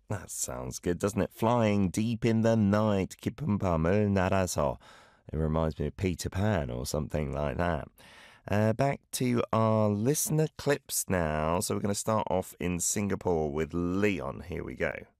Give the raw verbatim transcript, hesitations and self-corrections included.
That sounds good, doesn't it? Flying deep in the night. 깊은 밤을 날아서. It reminds me of Peter Pan or something like that. Uh, back to our listener clips now. So we're going to start off in Singapore with Leon. Here we go.